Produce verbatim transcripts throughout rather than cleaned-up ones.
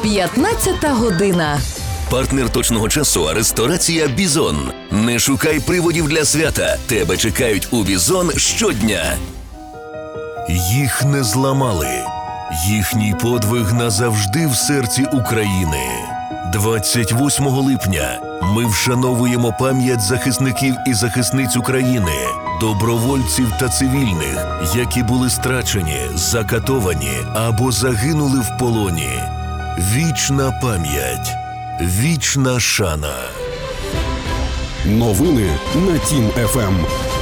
п'ятнадцята година. Партнер точного часу – ресторація «Бізон». Не шукай приводів для свята. Тебе чекають у «Бізон» щодня. Їх не зламали. Їхній подвиг назавжди в серці України. двадцять восьмого липня ми вшановуємо пам'ять захисників і захисниць України, добровольців та цивільних, які були страчені, закатовані або загинули в полоні. Вічна пам'ять. Вічна шана. Новини на Тім еф ем.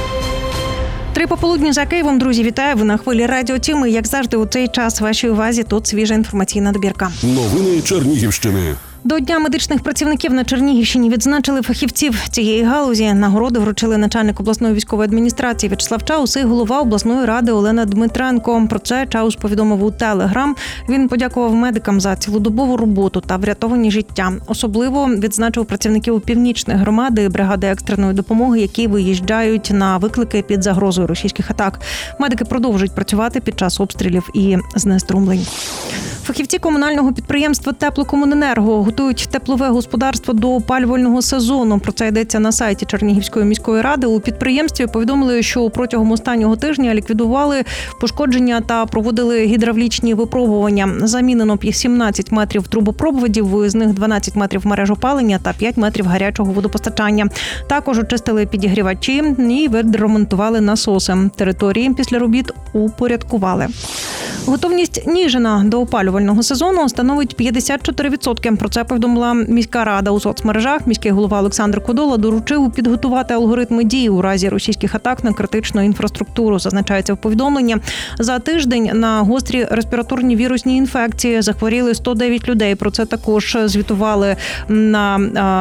Три пополудні за Києвом, друзі, вітаю! Ви на хвилі Радіо Тім. І, як завжди, у цей час вашій увазі тут свіжа інформаційна добірка. Новини Чернігівщини. До Дня медичних працівників на Чернігівщині відзначили фахівців цієї галузі. Нагороди вручили начальник обласної військової адміністрації В'ячеслав Чаус і голова обласної ради Олена Дмитренко. Про це Чаус повідомив у Телеграм. Він подякував медикам за цілодобову роботу та врятовані життя. Особливо відзначив працівників північної громади, бригади екстреної допомоги, які виїжджають на виклики під загрозою російських атак. Медики продовжують працювати під час обстрілів і знеструмлень. Фахівці комунального підприємства «Теплокомуненерго» готують теплове господарство до опалювального сезону. Про це йдеться на сайті Чернігівської міської ради. У підприємстві повідомили, що протягом останнього тижня ліквідували пошкодження та проводили гідравлічні випробування. Замінено сімнадцять метрів трубопроводів, з них дванадцять метрів мереж опалення та п'ять метрів гарячого водопостачання. Також очистили підігрівачі і відремонтували насоси. Території після робіт упорядкували. Готовність Ніжина до опалювального сезону становить п'ятдесят чотири відсотки. Про це повідомила міська рада у соцмережах. Міський голова Олександр Кодола доручив підготувати алгоритми дій у разі російських атак на критичну інфраструктуру. Зазначається в повідомленні. За тиждень на гострі респіраторні вірусні інфекції захворіли сто дев'ять людей. Про це також звітували на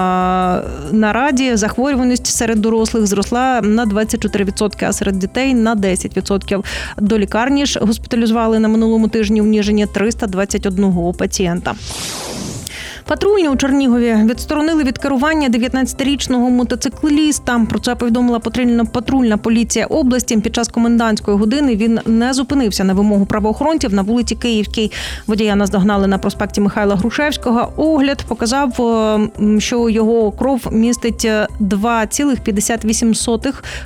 на раді. Захворюваність серед дорослих зросла на двадцять чотири відсотки, а серед дітей на десять відсотків. До лікарні ж госпіталізували на минулому тижні в Ніжині триста двадцять один пацієнта. Патрульні у Чернігові відсторонили від керування дев'ятнадцятирічного мотоцикліста. Про це повідомила патрульна поліція області. Під час комендантської години він не зупинився на вимогу правоохоронців на вулиці Київській. Водія наздогнали на проспекті Михайла Грушевського. Огляд показав, що його кров містить два цілих п'ятдесят вісім сотих